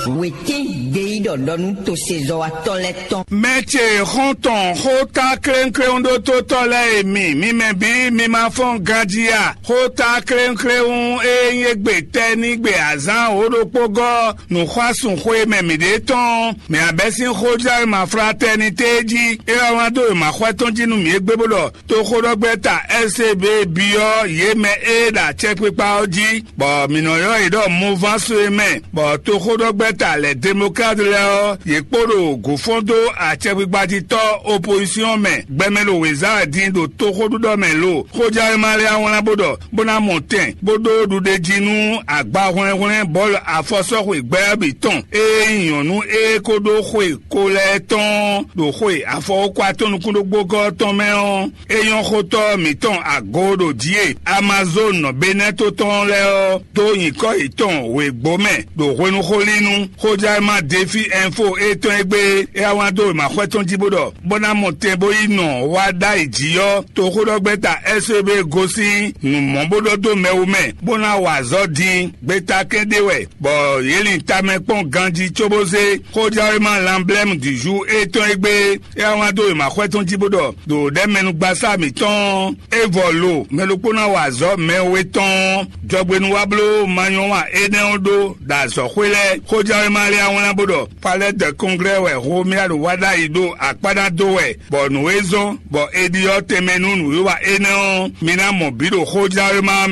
Wetin gei dodonu to sezo atoleton. Meche honton hota krenkreondo to tole emi mi mebi mi ma fon gandia hota krenkreun eyegbe teni gbe azan oropogo nu kwasun kwe memide ton me abesin hoja ma fraternité era wado ma khwaton jinu mi egbebodo to khodogbeta SCB bio yeme eda chepepa oji bo minoyo ido mouvance eme bo to khodogbeta les démocrates le yekporo gofondo a chepepa to opposition me gbemelo weza dindo to khodudo melo hoja male awon abodo bona montin bodo dude jinu agba won bol afoso gbe biton eyanu kodo khwe koleton do khwe afo kwa tonu kundo gbogo ton meon eyan khoto miton agodo die Amazon no beneto ton le to yin ko iton we gbome do khwenu kholinu hoja ma defi info eton egbe e awon do ma khweton jibodo bona montin boyino wada ijiyo to khodogbeta SCB gosi nu mombodo do meume bona wazodin beta kendewe bo yelin tamepon ganji choboze hoja ma l'emblème du jour eton egbe e awon do ma khweton jibodo do demenu gbasa mi ton evolo melopona wazo meweton jogbenu wablo manyowa eneondo da zokwele hoja ma le awon abodo palais de congrès we romia do wada ido apada do we bo nuezo bo edio temenu nu wa eneo mina mobido hoja ma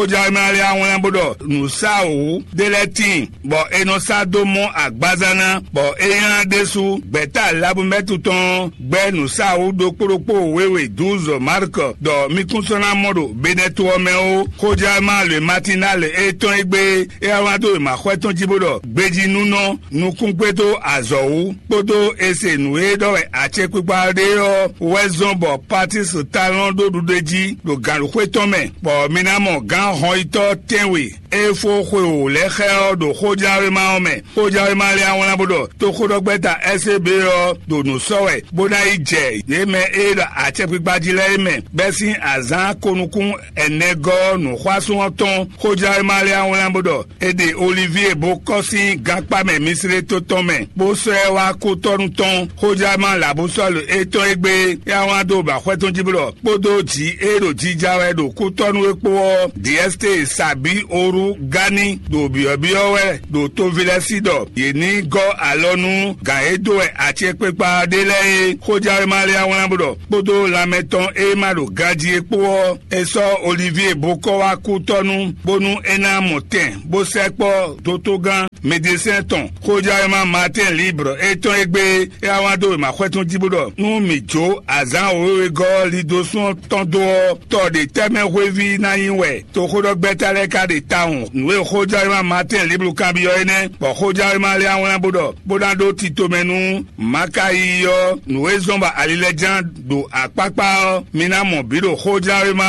le awon abodo nu sao deletin bo enosa do mo agbazana bo eyan desu beta labu metuton gbe nu sao do poropo wewe 12 marque do mikunsona modo beneto omeo hoja ma le matinal eton egbe e awado ma khweton jibodo gbeji nuno nukunpeto azowu podo ese nu edo achepipa de o wezon bo parties talon do dudeji do gan khweton me bo minamo gan hoito tenwe efo khwe o le khe do hoja ma ome hoja ma le awon abodo to khodogbeta SCB do nu sowe boda ije yeme era achepipa jile me besin azan konukun enego nu kwasun ton hoja ma le awon abodo ede Olivier Bokosi gapa me misre to ton me bo se wa ko torun ton hoja ma la bo so le eton egbe ya wa do ba khweton jibulo podo ji ero jijawe do ko torun epo DST sabi oru gani do biobiowe do to vilesido yeni go alonu gaedo ati pepa dele hoja ma le awon abodo podo lameton e maro gaji epo eso Olivier Boko wa ko torun bonu ena moten bo sepo do to gan médecin ton hoja ma matin libre eton egbe e awado ma khweton jibodo nu mijo azan orego lidosun ton do to de teme wevi na yinwe to khodogbeta le ka de town nu hoja ma matin libre kan bi yo ene bo hoja ma le awon abodo bodando titomenu makai yo nu ezomba alilejan do apapa mina mo biro hoja ma